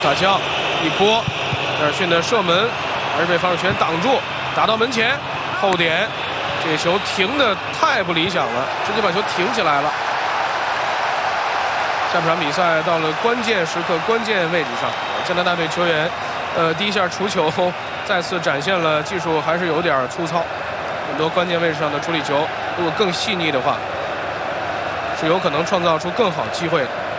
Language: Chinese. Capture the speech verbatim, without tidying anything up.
塔乔一波，威尔逊的射门还是被防守权挡住，打到门前后点，这球停的太不理想了，直接把球停起来了。下半场比赛到了关键时刻、关键位置上，加拿大队球员，呃，第一下触球再次展现了技术还是有点粗糙，很多关键位置上的处理球，如果更细腻的话，是有可能创造出更好机会的。